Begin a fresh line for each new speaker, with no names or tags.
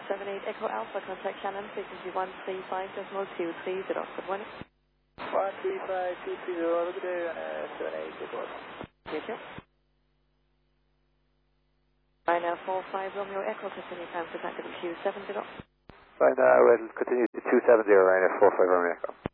78 Echo Alpha, contact Shannon, frequency 135.230. Good morning.
135.230, good day, 78 Echo Alpha.
Thank you. Ryanair 45 Romeo Echo, continue time to contact Q70.
Fine, we'll continue to 270 Ryanair 45 Romeo Echo.